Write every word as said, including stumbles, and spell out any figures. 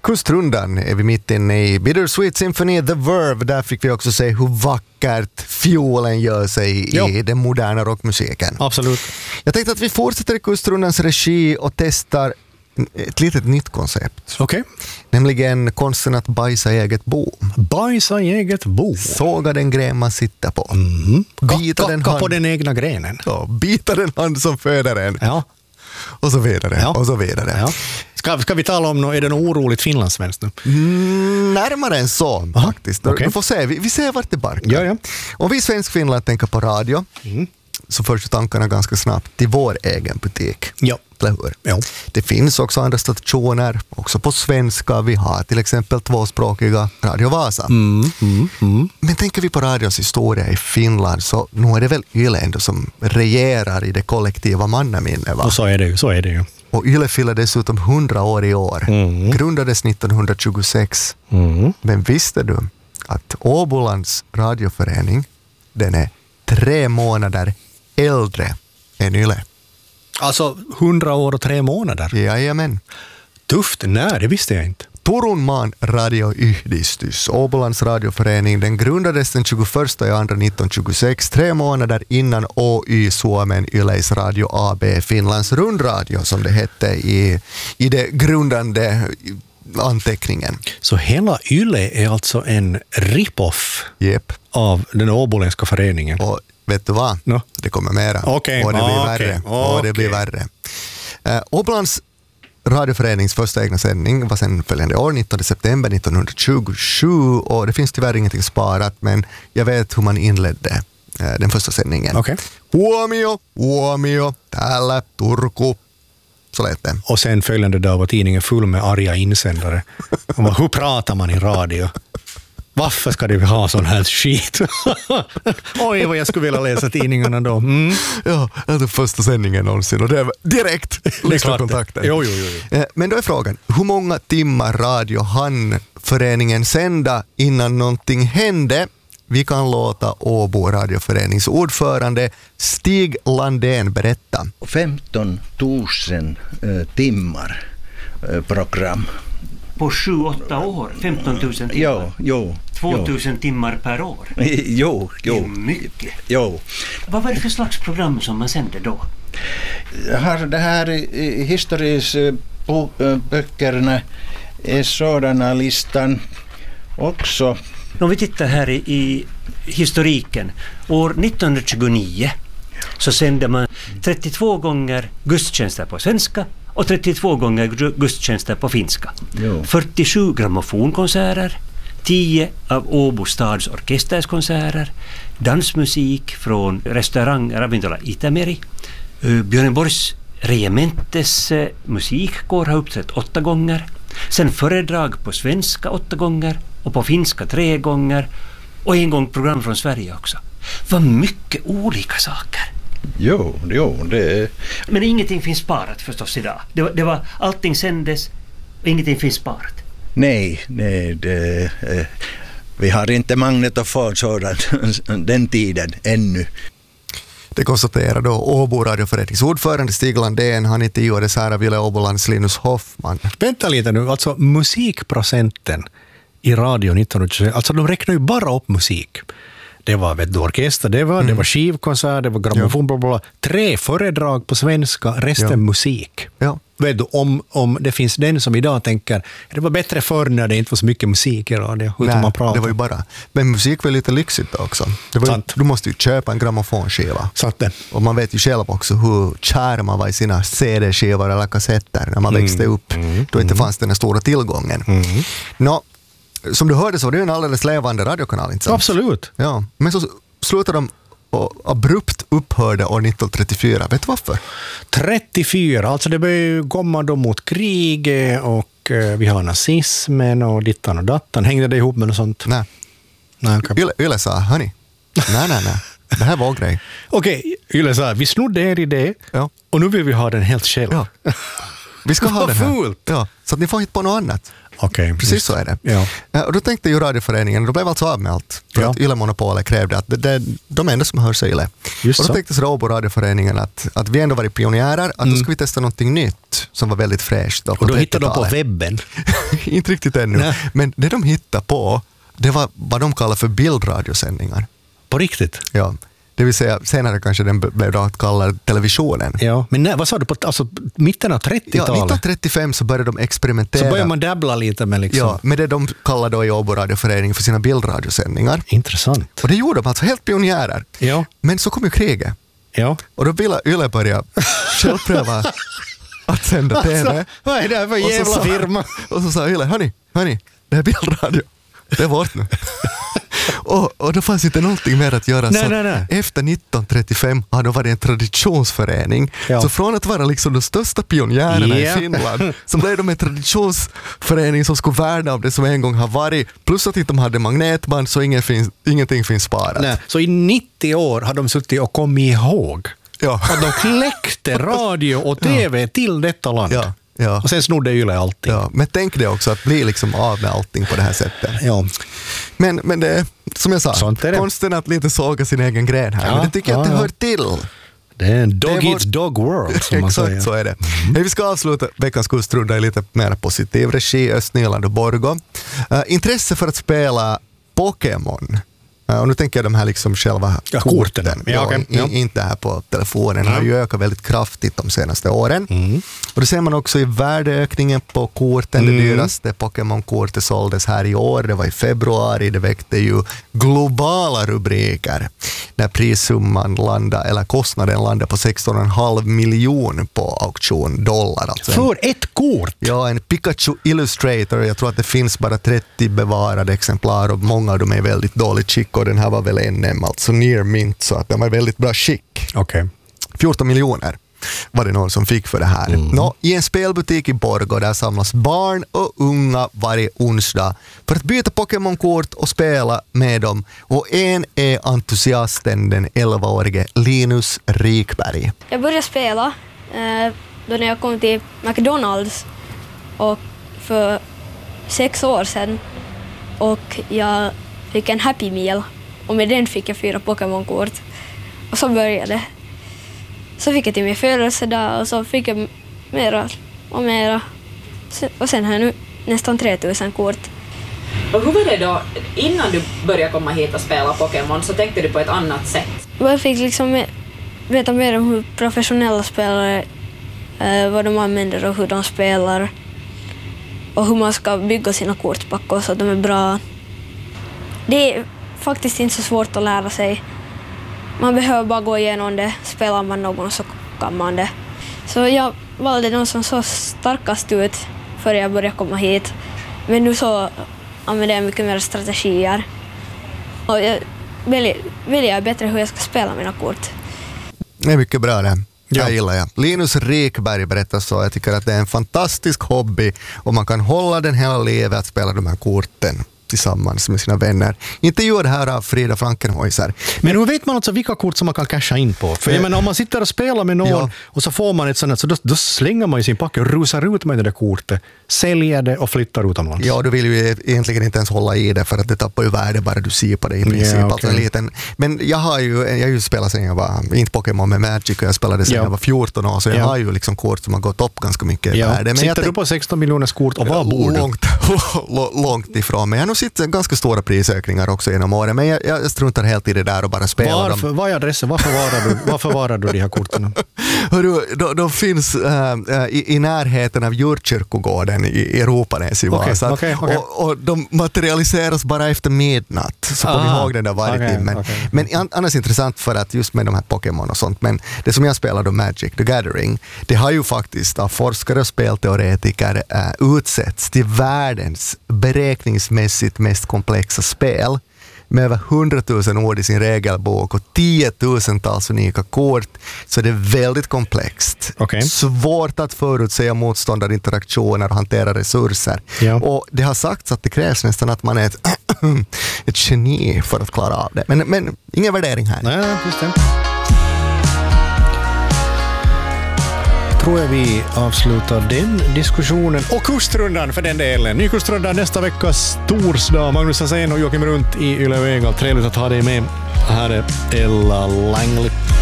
Kustrundan är vi mitt inne i. Bittersweet Symphony, The Verve. Där fick vi också se hur vackert fiolen gör sig jo. i den moderna rockmusiken. Absolut. Jag tänkte att vi fortsätter i Kustrundans regi och testar ett litet nytt koncept. Okej. Okay. Nämligen konsten att bajsa i eget bo. Bajsa i eget bo. Såga den gren man sitter på. Mm. Bita den hand, på den egna grenen. Ja, bita den hand som föder en. Ja. Och så vidare. Ja. Och så vidare. Ja. Ska, ska vi tala om något, är det något oroligt finlandssvenskt nu? Mm, närmare än så Aha, faktiskt. okay. Du får se, vi, vi ser vart det barkar. Ja, ja. Om vi i Svensk Finland tänker på radio mm. så förs tankarna ganska snabbt till vår egen butik. Ja. Eller hur? Ja. Det finns också andra stationer, också på svenska. Vi har till exempel tvåspråkiga Radio Vasa. Mm, mm, mm. Men tänker vi på radions historia i Finland så nu är det väl Yle ändå som regerar i det kollektiva mannaminne, va? Och så är det ju, så är det ju. Och Yle fyller dessutom hundra år i år. Mm. Grundades nittonhundratjugosex. Mm. Men visste du att Åbolands radioförening, den är tre månader äldre än Yle? Alltså hundra år och tre månader? Jajamän. Tufft, nej det visste jag inte. Turun maan radioyhdistys, Åbolands radioförening, den grundades den tjugoförsta februari nittonhundratjugosex, tre månader innan Å Y Suomen Yleis Radio A B, Finlands rundradio som det hette i, i det grundande anteckningen. Så hela Yle är alltså en rip-off yep. av den åboländska föreningen? Och vet du vad? No. Det kommer mera. Okay. Och det blir ah, värre. Okay. Ah, och det blir okay. värre. Uh, Åbolands radioförenings första egna sändning var sen följande år, nittonde september nittonhundratjugosju, och det finns tyvärr ingenting sparat, men jag vet hur man inledde uh, den första sändningen. Okay. Huomio, huomio, täällä Turku. Så lät det. Och sen följande dag var tidningen full med arga insändare. Bara, hur pratar man i radio? Varför ska det ha sån här skit? Oj, vad jag skulle vilja läsa tidningarna då. Mm. Ja, det är den första sändningen någonsin och det är direkt lyssna kontakten. Jo, jo, jo. Men då är frågan, hur många timmar radio hann föreningen sända innan någonting hände? Vi kan låta Åbo radioförenings ordförande Stig Landén berätta. femton tusen eh, timmar eh, program. På sju åtta år, femton tusen timmar. Jo, jo. två tusen timmar per år. Jo, jo. Det är mycket. Jo. Vad var det för slags program som man sände då? Har det här historisböckerna är sådana listan också. Om vi tittar här i, i historiken. År nittonhundratjugonio så sände man trettiotvå gånger gudstjänster på svenska och trettiotvå gånger gudstjänster på finska. Jo. fyrtiosju grammofonkonserter, tio av Åbo stads orkesterskonserter, dansmusik från restaurang Ravintola Itämeri, Björneborgs regimentes musikkår har uppträtt åtta gånger, sen föredrag på svenska åtta gånger och på finska tre gånger och en gång program från Sverige också. Vad mycket olika saker. Jo, jo, det... Men ingenting finns sparat förstås idag. Det var, det var, allting sändes och ingenting finns sparat. Nej, nej det, eh, vi har inte magnetofon sådant den tiden ännu. Det konstaterar då Åbo radioförenings ordförande Stig Landén. Han intervjuades här av Yle Åbolands Linus Hoffman. Vänta lite nu, alltså musikprocenten i radio nittonhundratjugosex, alltså de räknar ju bara upp musik. Det var vet du, orkester, det var, mm. det var skivkonsert, det var grammofon, bla, bla, bla. Tre föredrag på svenska, resten ja. musik. Ja. Vet du, om, om det finns den som idag tänker, det var bättre förr när det inte var så mycket musik i radio. Nej, man pratar. det var ju bara. Men musik var lite lyxigt också. Det var ju, du måste ju köpa en grammofonskiva. Sant det. Och man vet ju själv också hur kär man var i sina C D-skivor eller kassetter när man mm. växte upp. Mm. Då inte fanns den här stora tillgången. Mm. Nå, som du hörde så var det en alldeles levande radiokanal, inte sant? Absolut. Ja, men så slutade de och abrupt upphörde år nittonhundratrettiofyra. Vet du varför? trettiofyra, alltså det började komma då mot kriget och eh, vi har nazismen och dittan och dattan. Hängde det ihop med något sånt? Nej. Nej okay. Yle, Yle sa, hörni, nej, nej, nej. Det här var grej. Okej, okay, Yle sa, vi snodde er idé ja. och nu vill vi ha den helt själv. Ja. Vi ska ha Vad den här. fult. Ja, så att ni får hitta på något annat. Okay, precis just. Så är det. Ja. Och då tänkte ju radioföreningen, då blev alltså av med allt. För ja. att Yle-monopolet krävde att det, det, de enda som hör sig Yle. Just och då så. tänkte Åbo radioföreningen att, att vi ändå varit pionjärer, att mm. då ska vi testa någonting nytt som var väldigt fräscht. Och då hittade de på webben? Inte riktigt ännu. Nej. Men det de hittade på, det var vad de kallar för bildradiosändningar. På riktigt? Ja. Det vill säga, senare kanske den blev då kallad televisionen. Ja, men nej, vad sa du, på alltså, mitten av trettiotalet? Ja, nitton trettiofem så började de experimentera. Så började man dabbla lite med liksom... Ja, med det de kallar då i Åbo radioföreningen för sina bildradiosändningar. Intressant. Och det gjorde de alltså helt pionjärer. Ja. Men så kom ju kriget. Ja. Och då ville Yle börja självpröva att sända T V. Alltså, vad är det här för jävla sa, firma? Och så sa Yle, hörni, hörni, det är bildradio. Det är vårt nu. Och, och då fanns inte någonting mer att göra. Nej, så nej, nej. Efter nitton trettiofem har det varit en traditionsförening. Ja. Så från att vara liksom de största pionjärerna yeah. i Finland så blev de en traditionsförening som skulle värna om det som en gång har varit. Plus att de hade magnetband så ingen finns, ingenting finns sparat. Nej. Så i nittio år har de suttit och kommit ihåg ja. att de kläckte radio och tv ja. till detta land. Ja. Ja. Och sen snodde Yle allting. Ja, men tänk det också, att bli liksom av med allting på det här sättet. Ja. Men, men det är, som jag sa, konsten att lite såga sin egen gren här. Ja, men det tycker jag att det ja. hör till. Det är en dog eats dog world, som man exakt säger. Så är det. Mm. Vi ska avsluta veckans kustrunda i lite mer positiv regi, Östnyland och Borgå. Uh, intresse för att spela Pokémon. Uh, och nu tänker jag de här liksom själva ja, korten. korten. Ja, okay. ja. Inte här på telefonen. Mm. Har ju ökat väldigt kraftigt de senaste åren. Mm. Och det ser man också i värdeökningen på korten. Mm. Det dyraste Pokémon-kortet såldes här i år. Det var i februari. Det väckte ju globala rubriker när prissumman landade, eller kostnaden landade på sexton komma fem miljoner på auktion dollar. Alltså för en, ett kort? Ja, en Pikachu Illustrator. Jag tror att det finns bara trettio bevarade exemplar och många av dem är väldigt dåligt skick. Och den här var väl N M, alltså near mint, så att den var väldigt bra skick. Okay. fjorton miljoner var det någon som fick för det här. Mm. Nå, i en spelbutik i Borgå där samlas barn och unga varje onsdag för att byta Pokémon-kort och spela med dem. Och en är entusiasten, den elvaårige Linus Rikberg. Jag började spela eh, då när jag kom till McDonalds och för sex år sedan, och jag fick en Happy Meal och med den fick jag fyra Pokémon-kort. Och så började det. Så fick jag till min födelsedag och så fick jag mera och mera. Och sen har jag nu nästan tre tusen kort. Och hur var det då, innan du började komma hit och spela Pokémon, så tänkte du på ett annat sätt? Jag fick liksom veta mer om hur professionella spelare, eh, vad de använder och hur de spelar. Och hur man ska bygga sina kortpackor så att de är bra. Det är faktiskt inte så svårt att lära sig. Man behöver bara gå igenom det. Spelar man någon så kan man det. Så jag valde någon som såg starkast ut före jag började komma hit. Men nu så använder jag mycket mer strategier. Och jag väljer, väljer bättre hur jag ska spela mina kort. Det är mycket bra det. Ja. Jag gillar jag. Linus Rikberg berättar så. Jag tycker att det är en fantastisk hobby och man kan hålla den hela livet att spela de här korten tillsammans med sina vänner. Intervjuade här av Frida Frankenhäuser. Men hur vet man alltså vilka kort som man kan casha in på? För jag menar, om man sitter och spelar med någon ja. och så får man ett sånt, så då, då slänger man ju sin packe och rusar ut med det där kortet, säljer det och flyttar utomlands. Ja, du vill ju egentligen inte ens hålla i det för att det tappar ju värde bara du ser på det i princip. Ja, okay. Alltså liten. Men jag har ju, jag har ju spelat sen jag var, inte Pokémon med Magic, och jag spelade sen ja. jag var fjorton år, så jag ja. har ju liksom kort som har gått upp ganska mycket ja. värde. Men sitter jag tänk, du på sexton miljoners kort och var bor du? Långt, långt ifrån. Men jag har nog sett ganska stora prisökningar också genom åren, men jag, jag struntar helt i det där och bara spelar Varför, dem. Vad är adressen? Varför varar du, varför varar du de här korten? Hörru, de, de finns äh, i, i närheten av Djurkyrkogården i, i Europanäs i Vasa. Okay, okay, okay. och, och de materialiseras bara efter midnatt, så kommer vi ihåg den där varje okay, timme. Okay. Men annars intressant för att just med de här Pokémon och sånt, men det som jag spelade om Magic the Gathering, det har ju faktiskt av forskare och spelteoretiker äh, utsetts till världens beräkningsmässigt mest komplexa spel med över hundratusen ord i sin regelbok och tiotusentals unika kort, så det är väldigt komplext. Okay. Svårt att förutsäga motståndarinteraktioner och hantera resurser. Ja. Och det har sagts att det krävs nästan att man är ett, ett geni för att klara av det. Men, men ingen värdering här. Nej, just det. tror jag vi avslutar den diskussionen. Och kustrundan för den delen. Ny kustrunda nästa veckas torsdag. Magnus Hansén och Joakim Runt i Yle Vega. Trevligt att ha dig med. Här är Ella Langley.